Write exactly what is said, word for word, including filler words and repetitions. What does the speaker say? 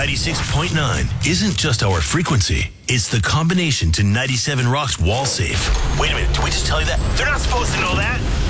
ninety-six point nine isn't just our frequency. It's the combination to ninety-seven Rock's wall safe. Wait a minute, did we just tell you that? They're not supposed to know that.